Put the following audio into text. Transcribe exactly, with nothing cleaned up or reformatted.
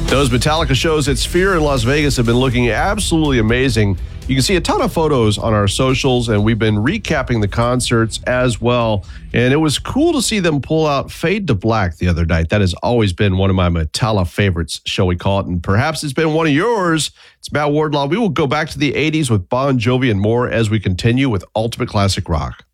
Those Metallica shows at Sphere in Las Vegas have been looking absolutely amazing. You can see a ton of photos on our socials, and we've been recapping the concerts as well. And it was cool to see them pull out Fade to Black the other night. That has always been one of my Metallica favorites, shall we call it, and perhaps it's been one of yours. It's Matt Wardlaw. We will go back to the eighties with Bon Jovi and more as we continue with Ultimate Classic Rock.